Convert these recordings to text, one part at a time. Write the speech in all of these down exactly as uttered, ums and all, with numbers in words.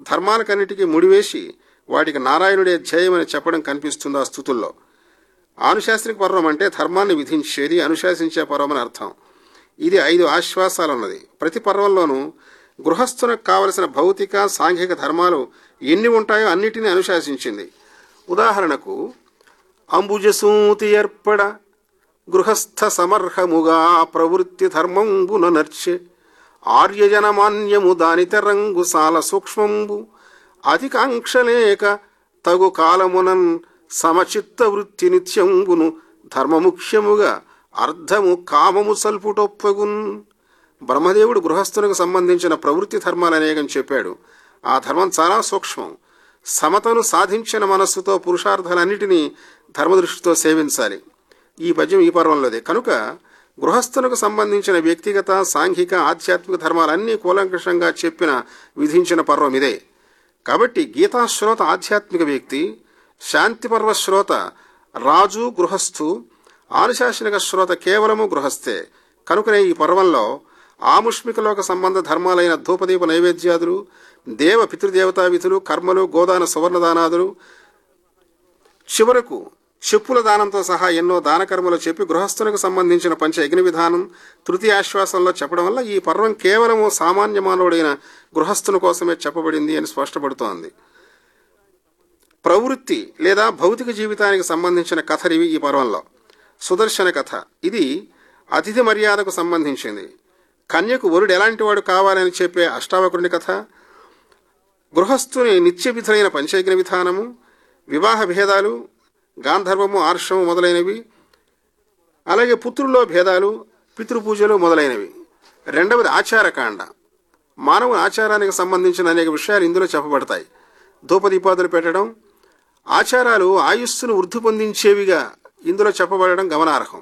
ధర్మాలకన్నిటికీ ముడివేసి వాటికి నారాయణుడే ధ్యేయమని చెప్పడం కనిపిస్తుంది ఆ స్థుతుల్లో. ఆనుశాసనిక పర్వం అంటే ధర్మాన్ని విధించేది, అనుశాసించే పర్వం అని అర్థం. ఇది ఐదు ఆశ్వాసాలున్నది. ప్రతి పర్వంలోనూ గృహస్థునికి కావలసిన భౌతిక సాంఘిక ధర్మాలు ఎన్ని ఉంటాయో అన్నిటినీ అనుశాసించింది. ఉదాహరణకు అంబుజసూతి ఏర్పడ గృహస్థ సమర్హముగా ప్రవృత్తి ధర్మంబున నర్చె ఆర్యజనమాన్యము దాని తెరంగు సాల సూక్ష్మంబు అధికాంక్షలేక తగు కాలమునన్ సమచిత్త వృత్తి నిత్యంబును ధర్మముఖ్యముగా అర్ధము కామము సల్పుటొప్పగున్. బ్రహ్మదేవుడు గృహస్థునికి సంబంధించిన ప్రవృత్తి ధర్మాలు అనేకం చెప్పాడు. ఆ ధర్మం చాలా సూక్ష్మం. సమతను సాధించిన మనస్సుతో పురుషార్థాలన్నిటినీ ధర్మదృష్టితో సేవించాలి. ఈ పద్యం ఈ పర్వంలోదే. కనుక గృహస్థులకు సంబంధించిన వ్యక్తిగత సాంఘిక ఆధ్యాత్మిక ధర్మాలన్నీ కూలంకషంగా చెప్పిన విధించిన పర్వం ఇదే. కాబట్టి గీతాశ్రోత ఆధ్యాత్మిక వ్యక్తి, శాంతిపర్వ శ్రోత రాజు గృహస్థు, ఆనుశాసనిక శ్రోత కేవలము గృహస్థే. కనుకనే ఈ పర్వంలో ఆముష్మికలోక సంబంధ ధర్మాలైన ధూపదీప నైవేద్యాదులు, దేవ పితృదేవతా విధులు, కర్మలు, గోదాన సువర్ణదానాదులు, చివరకు చెప్పుల దానంతో సహా ఎన్నో దానకర్మలు చెప్పి గృహస్థునికి సంబంధించిన పంచ యజ్ఞ విధానం తృతీయాశ్వాసంలో చెప్పడం వల్ల ఈ పర్వం కేవలము సామాన్య మానవుడైన గృహస్థుని కోసమే చెప్పబడింది అని స్పష్టపడుతోంది. ప్రవృత్తి లేదా భౌతిక జీవితానికి సంబంధించిన కథలివి ఈ పర్వంలో. సుదర్శన కథ, ఇది అతిథి మర్యాదకు సంబంధించింది. కన్యకు వరుడు ఎలాంటి వాడు కావాలని చెప్పే అష్టావకురుని కథ, గృహస్థుని నిత్య విధులైన పంచయజ్ఞ విధానము, వివాహ భేదాలు, గాంధర్వము, ఆర్షము మొదలైనవి, అలాగే పుత్రుల్లో భేదాలు, పితృపూజలు మొదలైనవి. రెండవది ఆచారకాండ. మానవుని ఆచారానికి సంబంధించిన అనేక విషయాలు ఇందులో చెప్పబడతాయి. ధూపదీపాదులు పెట్టడం, ఆచారాలు ఆయుస్సును వృద్ధి పొందించేవిగా ఇందులో చెప్పబడడం గమనార్హం.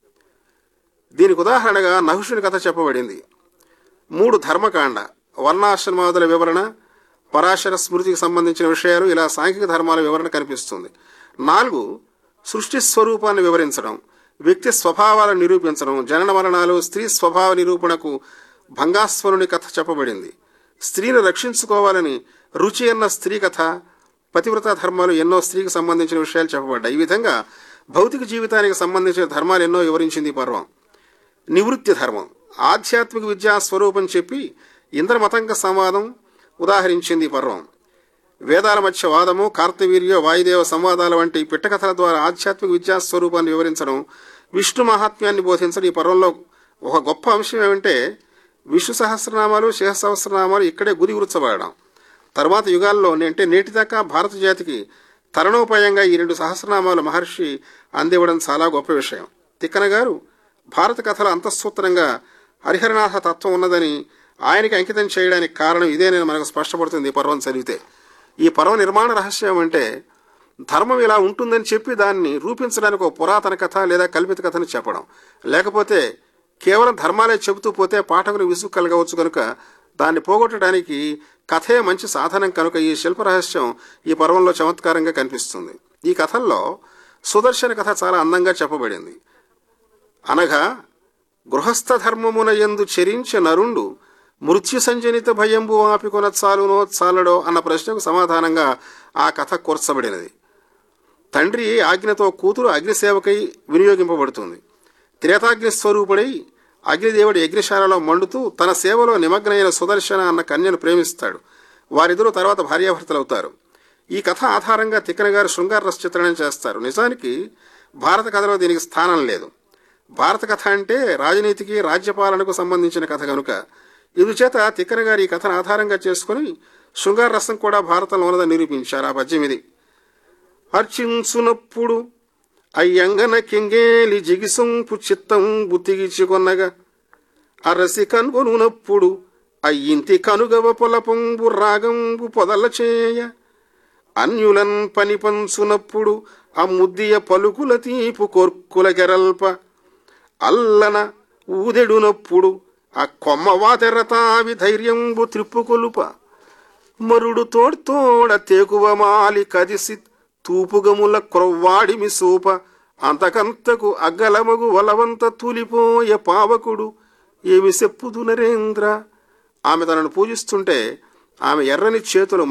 దీనికి ఉదాహరణగా నహుషుని కథ చెప్పబడింది. మూడు ధర్మకాండ, వర్ణాశ్రమాదుల వివరణ, పరాశర స్మృతికి సంబంధించిన విషయాలు, ఇలా సాంఘిక ధర్మాల వివరణ కనిపిస్తుంది. నాలుగు సృష్టి స్వరూపాన్ని వివరించడం, వ్యక్తి స్వభావాలను నిరూపించడం, జనన మరణాలు, స్త్రీ స్వభావ నిరూపణకు భంగాస్వరుని కథ చెప్పబడింది. స్త్రీని రక్షించుకోవాలని రుచి అన్న స్త్రీ కథ, పతివ్రత ధర్మాలు, ఎన్నో స్త్రీకి సంబంధించిన విషయాలు చెప్పబడ్డాయి. ఈ విధంగా భౌతిక జీవితానికి సంబంధించిన ధర్మాలు ఎన్నో వివరించింది ఈ పర్వం. నివృత్తి ధర్మం, ఆధ్యాత్మిక విద్యా స్వరూపం చెప్పి ఇంద్రమతంక సంవాదం ఉదాహరించింది ఈ పర్వం. వేదాల మధ్య వాదము, కార్తవీర్య వాయుదేవ సంవాదాల వంటి పిట్టకథల ద్వారా ఆధ్యాత్మిక విద్యా స్వరూపాన్ని వివరించడం, విష్ణు మహాత్మ్యాన్ని బోధించడం ఈ పర్వంలో ఒక గొప్ప అంశం ఏమంటే విష్ణు సహస్రనామాలు, శేష సహస్రనామాలు ఇక్కడే గురిగుర్చబడడం. తర్వాత యుగాల్లో అంటే నేటిదాకా భారత జాతికి తరణోపాయంగా ఈ రెండు సహస్రనామాలు మహర్షి అందివ్వడం చాలా గొప్ప విషయం. తిక్కన గారు భారత కథల అంతఃసూత్రంగా హరిహరనాథ తత్వం ఉన్నదని ఆయనకి అంకితం చేయడానికి కారణం ఇదేనని మనకు స్పష్టపడుతుంది ఈ పర్వం చదివితే. ఈ పర్వ నిర్మాణ రహస్యం అంటే ధర్మం ఇలా ఉంటుందని చెప్పి దాన్ని రూపించడానికి ఒక పురాతన కథ లేదా కల్పిత కథని చెప్పడం, లేకపోతే కేవలం ధర్మాలే చెబుతూ పోతే పాఠకులు విసుగు కలగవచ్చు. కనుక దాన్ని పోగొట్టడానికి కథే మంచి సాధనం. కనుక ఈ శిల్ప రహస్యం ఈ పర్వంలో చమత్కారంగా కనిపిస్తుంది. ఈ కథల్లో సుదర్శన కథ చాలా అందంగా చెప్పబడింది. అనగా గృహస్థ ధర్మమున యందు చెరించే నరుండు మృత్యు సంజనిత భయంబు ఆపికొన చాలునో చాలడో అన్న ప్రశ్నకు సమాధానంగా ఆ కథ కూర్చబడినది. తండ్రి ఆజ్ఞతో కూతురు అగ్నిసేవకై వినియోగింపబడుతుంది. త్రేతాగ్ని స్వరూపుడై అగ్నిదేవుడి యజ్ఞశాలలో మండుతూ తన సేవలో నిమగ్నమైన సుదర్శన అన్న కన్యను ప్రేమిస్తాడు. వారిద్దరూ తర్వాత భార్యాభర్తలవుతారు. ఈ కథ ఆధారంగా తిక్కన గారు శృంగార రస చిత్రణం చేస్తారు. నిజానికి భారత కథలో దీనికి స్థానం లేదు. భారత కథ అంటే రాజనీతికి, రాజ్యపాలనకు సంబంధించిన కథ కనుక ఇందుచేత తిక్కన గారు ఈ కథను ఆధారంగా చేసుకుని శృంగార రసం కూడా భారతంలో ఉన్నదని నిరూపించారు. ఆ పద్యం ఇది. అర్చించునప్పుడు అయ్యంగన కెంగేలి జిగిసొంపు చిత్తం బుతిగిచుకొనగా అరసి కనుగొనునప్పుడు అయ్యింతి కనుగవ పొలపంబు రాగంబు పొదల చేయ అన్యులన్ పని పంచునప్పుడు ఆ ముద్దియ పలుకుల తీపు కొర్కుల గెరల్ప అల్లన ఊదెడునప్పుడు ఆ కొమ్మ వాతెరతావి ధైర్యంబు త్రిప్పుకొలుప మరుడు తోడ్తోడ తేకువ మాలి కదిసి తూపుగముల క్రొవ్వాడిమి సూప అంతకంతకు అగ్గలమగు వలవంత తూలిపోయే పావకుడు ఏమి చెప్పుదు నరేంద్ర. ఆమె తనను పూజిస్తుంటే ఆమె ఎర్రని చేతులు